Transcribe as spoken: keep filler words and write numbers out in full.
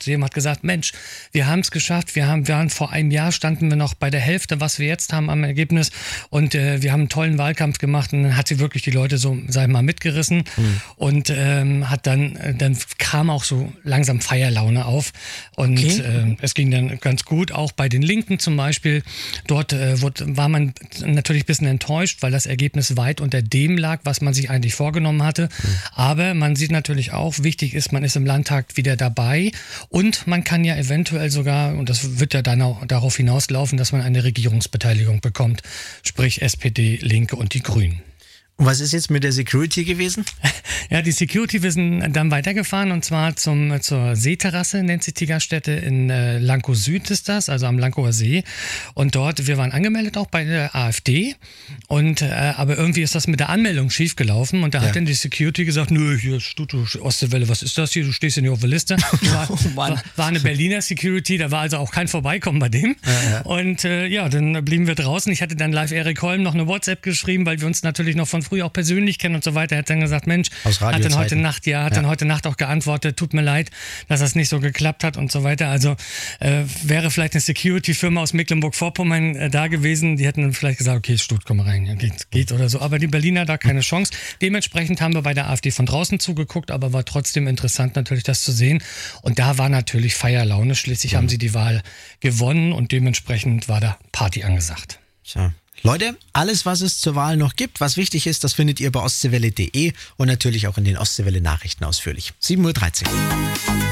Jemand hat gesagt, Mensch, wir haben es geschafft, wir haben, wir waren vor einem Jahr, standen wir noch bei der Hälfte, was wir jetzt haben am Ergebnis und äh, wir haben einen tollen Wahlkampf gemacht und dann hat sie wirklich die Leute so, sag ich mal, mitgerissen mhm. und ähm, hat dann, äh, dann kam auch so langsam Feierlaune auf und okay. äh, es ging dann ganz gut, auch bei den Linken zum Beispiel, dort äh, wurde, war man natürlich ein bisschen enttäuscht, weil das Ergebnis weit unter dem lag, was man sich eigentlich vorgenommen hatte, mhm. aber man sieht natürlich auch, wichtig ist, man ist im Landtag wieder dabei und man kann ja eventuell sogar, und das wird ja dann auch darauf hinauslaufen, dass man eine Regierungsbeteiligung bekommt, sprich S P D, Linke und die Grünen. Und was ist jetzt mit der Security gewesen? Ja, die Security, wir sind dann weitergefahren und zwar zum, zur Seeterrasse, nennt sich die Gaststätte, in äh, Lankow Süd ist das, also am Lankower See. Und dort, wir waren angemeldet auch bei der AfD, und, äh, aber irgendwie ist das mit der Anmeldung schiefgelaufen und da ja. hat dann die Security gesagt, nö, hier Studio Ostseewelle, was ist das hier, du stehst ja nicht auf der Liste. War, oh war, war eine Berliner Security, da war also auch kein Vorbeikommen bei dem. Ja, ja. Und äh, ja, dann blieben wir draußen. Ich hatte dann live Erik Holm noch eine WhatsApp geschrieben, weil wir uns natürlich noch von früher auch persönlich kennen und so weiter. Er hat dann gesagt, Mensch, hat dann heute Nacht, ja, hat ja. dann heute Nacht auch geantwortet, tut mir leid, dass das nicht so geklappt hat und so weiter. Also äh, wäre vielleicht eine Security-Firma aus Mecklenburg-Vorpommern äh, da gewesen, die hätten dann vielleicht gesagt, okay, Stutt, komm rein, ja, geht, geht oder so. Aber die Berliner da keine Chance. Dementsprechend haben wir bei der AfD von draußen zugeguckt, aber war trotzdem interessant natürlich das zu sehen. Und da war natürlich Feierlaune. Schließlich mhm. haben sie die Wahl gewonnen und dementsprechend war da Party angesagt. Tja. Leute, alles, was es zur Wahl noch gibt, was wichtig ist, das findet ihr bei ostseewelle punkt de und natürlich auch in den Ostseewelle Nachrichten ausführlich. sieben Uhr dreizehn.